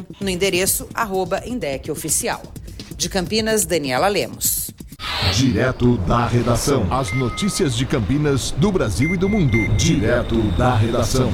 Instagram, no endereço @IndecOficial. De Campinas, Daniela Lemos. Direto da redação. As notícias de Campinas, do Brasil e do mundo. Direto da redação.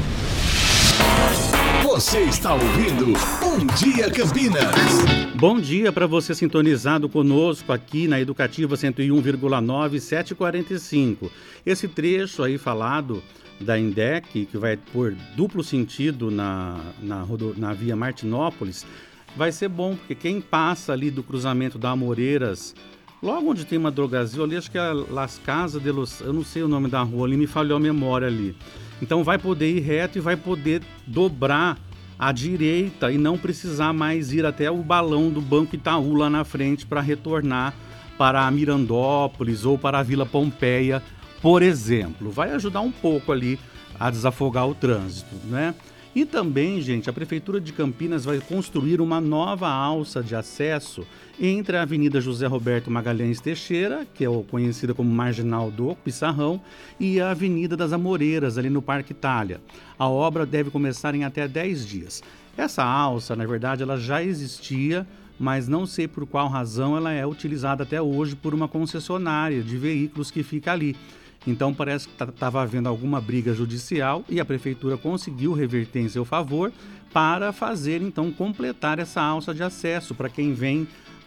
Você está ouvindo Bom Dia Campinas. Bom dia para você sintonizado conosco aqui na Educativa 101,9, 7h45. Esse trecho aí falado da INDEC, que vai por duplo sentido na via Martinópolis, vai ser bom, porque quem passa ali do cruzamento da Amoreiras, logo onde tem uma Drogasil, ali acho que é Las Casas de los... eu não sei o nome da rua ali, me falhou a memória ali. Então vai poder ir reto e vai poder dobrar à direita e não precisar mais ir até o balão do Banco Itaú lá na frente para retornar para a Mirandópolis ou para a Vila Pompeia, por exemplo. Vai ajudar um pouco ali a desafogar o trânsito, né? E também, gente, a Prefeitura de Campinas vai construir uma nova alça de acesso entre a Avenida José Roberto Magalhães Teixeira, que é conhecida como Marginal do Pissarrão, e a Avenida das Amoreiras, ali no Parque Itália. A obra deve começar em até 10 dias. Essa alça, na verdade, ela já existia, mas não sei por qual razão ela é utilizada até hoje por uma concessionária de veículos que fica ali. Então parece que estava havendo alguma briga judicial e a prefeitura conseguiu reverter em seu favor para fazer, então, completar essa alça de acesso para quem vem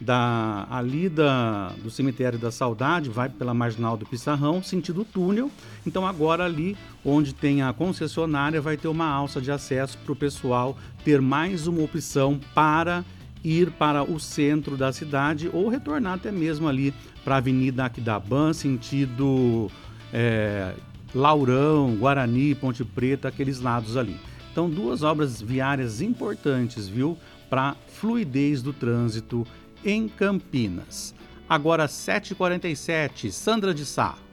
do Cemitério da Saudade, vai pela Marginal do Pissarrão, sentido túnel. Então agora ali onde tem a concessionária vai ter uma alça de acesso para o pessoal ter mais uma opção para ir para o centro da cidade ou retornar até mesmo ali para a Avenida Aquidabã, sentido Laurão, Guarani, Ponte Preta, aqueles lados ali. Então, duas obras viárias importantes, viu, para fluidez do trânsito em Campinas. Agora 7h47, Sandra de Sá.